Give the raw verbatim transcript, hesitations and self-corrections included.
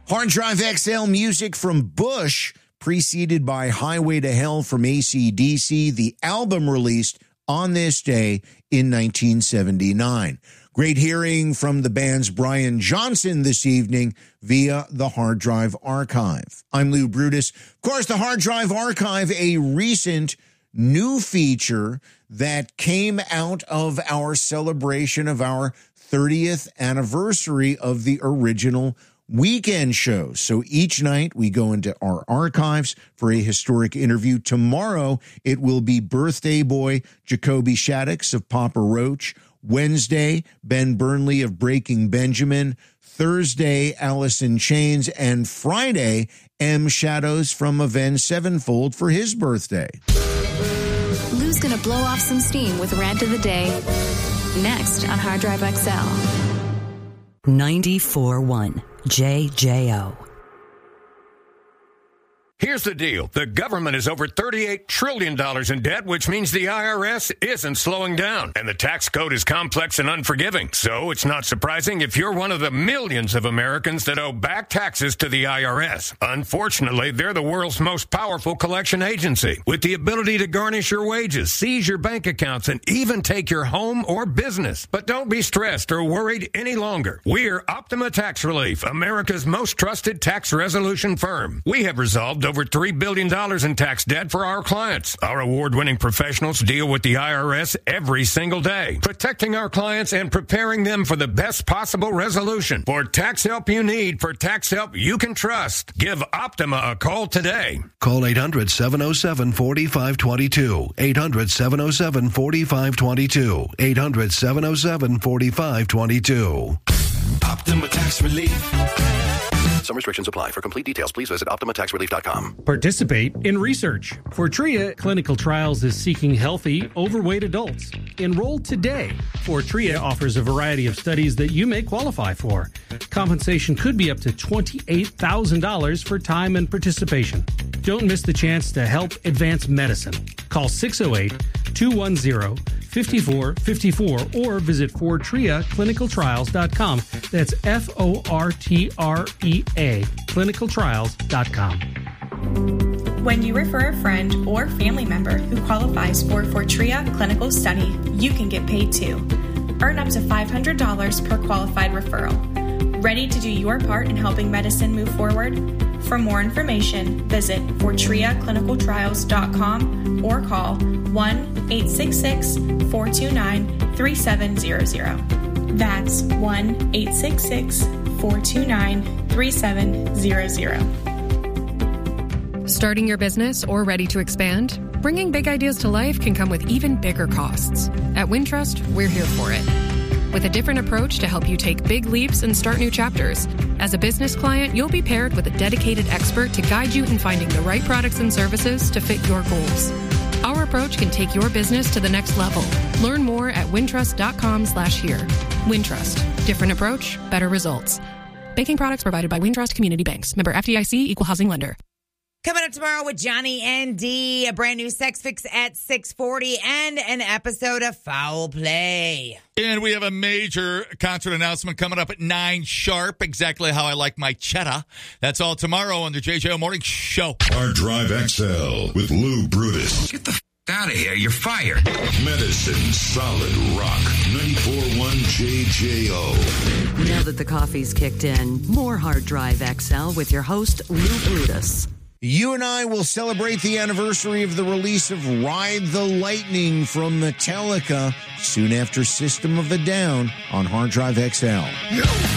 Hard Drive X L music from Bush, preceded by Highway to Hell from A C D C, the album released on this day in nineteen seventy-nine. Great hearing from the band's Brian Johnson this evening via the Hard Drive Archive. I'm Lou Brutus. Of course, the Hard Drive Archive, a recent new feature that came out of our celebration of our thirtieth anniversary of the original weekend shows. So each night we go into our archives for a historic interview. Tomorrow it will be birthday boy Jacoby Shaddix of Papa Roach. Wednesday, Ben Burnley of Breaking Benjamin. Thursday, Alice in Chains. And Friday, M. Shadows from Avenged Sevenfold for his birthday. Lou's going to blow off some steam with Rant of the Day next on Hard Drive X L. ninety-four point one J J O. Here's the deal. The government is over thirty-eight trillion dollars in debt, which means the I R S isn't slowing down. And the tax code is complex and unforgiving. So it's not surprising if you're one of the millions of Americans that owe back taxes to the I R S. Unfortunately, they're the world's most powerful collection agency, with the ability to garnish your wages, seize your bank accounts, and even take your home or business. But don't be stressed or worried any longer. We're Optima Tax Relief, America's most trusted tax resolution firm. We have resolved over three billion dollars in tax debt for our clients. Our award-winning professionals deal with the I R S every single day, protecting our clients and preparing them for the best possible resolution. For tax help you need, for tax help you can trust, give Optima a call today. Call eight hundred, seven oh seven, four five two two. eight hundred, seven oh seven, four five two two. eight hundred, seven oh seven, four five two two. Optima Tax Relief. Some restrictions apply. For complete details, please visit optima tax relief dot com. Participate in research. Fortrea Clinical Trials is seeking healthy, overweight adults. Enroll today. Fortrea offers a variety of studies that you may qualify for. Compensation could be up to twenty-eight thousand dollars for time and participation. Don't miss the chance to help advance medicine. Call six oh eight, two one zero, five four five four or visit fortrea clinical trials dot com. That's F O R T R E A, clinical trials dot com. When you refer a friend or family member who qualifies for Fortrea Clinical Study, you can get paid too. Earn up to five hundred dollars per qualified referral. Ready to do your part in helping medicine move forward? For more information, visit fortrea clinical trials dot com or call one eight six six, four two nine, three seven zero zero. That's one eight six six, four two nine, three seven zero zero. Starting your business or ready to expand? Bringing big ideas to life can come with even bigger costs. At Wintrust, we're here for it. With a different approach to help you take big leaps and start new chapters. As a business client, you'll be paired with a dedicated expert to guide you in finding the right products and services to fit your goals. Our approach can take your business to the next level. Learn more at wintrust dot com slash here. Wintrust. Different approach, better results. Banking products provided by Wintrust Community Banks. Member F D I C, Equal Housing Lender. Coming up tomorrow with Johnny and D, a brand new Sex Fix at six forty, and an episode of Foul Play. And we have a major concert announcement coming up at nine sharp, exactly how I like my cheddar. That's all tomorrow on the J J O Morning Show. Hard Drive X L with Lou Brutus. Get the f*** out of here. You're fired. Medicine Solid Rock. ninety-four point one J J O. Now that the coffee's kicked in, more Hard Drive X L with your host, Lou Brutus. You and I will celebrate the anniversary of the release of Ride the Lightning from Metallica soon after System of a Down on Hard Drive X L.